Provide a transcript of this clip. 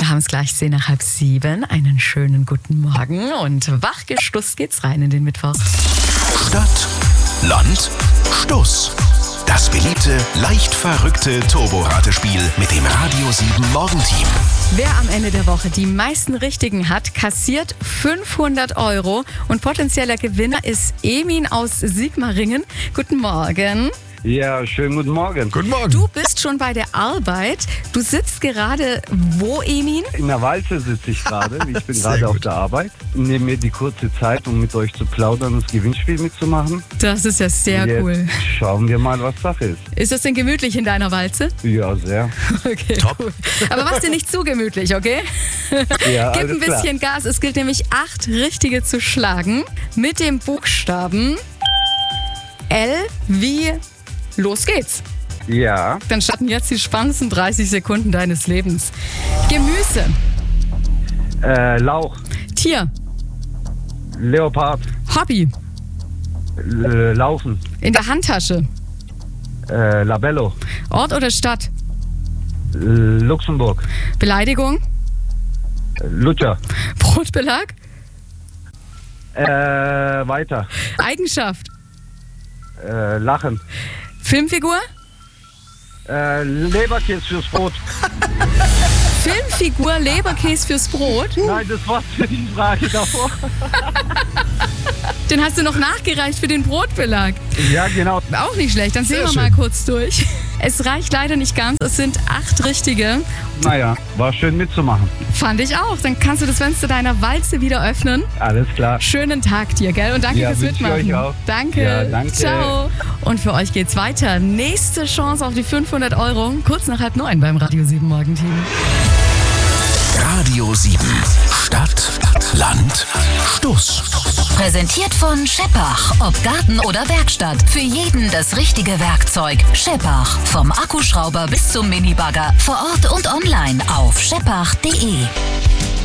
Wir haben es gleich 6:10. Einen schönen guten Morgen und wachgestoßt geht's rein in den Mittwoch. Stadt, Land, Stuss. Das beliebte, leicht verrückte Turbo-Ratespiel mit dem Radio 7 Morgenteam. Wer am Ende der Woche die meisten Richtigen hat, kassiert 500 € und potenzieller Gewinner ist Emin aus Sigmaringen. Guten Morgen. Ja, schönen guten Morgen. Guten Morgen. Du bist schon bei der Arbeit. Du sitzt gerade wo, Emin? In der Walze sitze ich gerade. Ich bin Sehr gerade auf gut. der Arbeit. Nehme mir die kurze Zeit, um mit euch zu plaudern und das Gewinnspiel mitzumachen. Das ist ja sehr Jetzt cool. schauen wir mal, was Sache ist. Ist das denn gemütlich in deiner Walze? Ja, sehr. Okay, Top. cool. Aber mach's dir nicht zu gemütlich, okay? Ja, Gib alles ein bisschen Gas. Es gilt nämlich 8 Richtige zu schlagen mit dem Buchstaben L wie los geht's. Klar. Ja, Dann starten jetzt die spannendsten 30 Sekunden deines Lebens. Gemüse, Lauch, Tier, Leopard, Hobby, Laufen, in der Handtasche, Labello, Ort oder Stadt, Luxemburg, Beleidigung, Lutscher, Brotbelag, weiter, Eigenschaft, Lachen, Filmfigur, Leberkäse fürs Brot. Filmfigur, Leberkäse fürs Brot. Nein, das war's für die Frage davor. Den hast du noch nachgereicht für den Brotbelag. Ja, genau. Auch nicht schlecht, dann sehen Sehr wir mal schön. kurz durch. Es reicht leider nicht ganz, es sind 8 Richtige. Naja, war schön mitzumachen. Fand ich auch. Dann kannst du das Fenster deiner Walze wieder öffnen. Alles klar. Schönen Tag dir, gell? Und danke Ja, fürs wünsche ich Mitmachen. euch auch. Danke. Ja, danke. Ciao. Und für euch geht's weiter. Nächste Chance auf die 500 €, kurz nach 8:30 beim Radio 7 Morgenteam. Radio 7. Stadt, Land, Stuss. Präsentiert von Scheppach. Ob Garten oder Werkstatt. Für jeden das richtige Werkzeug. Scheppach. Vom Akkuschrauber bis zum Minibagger. Vor Ort und online auf scheppach.de.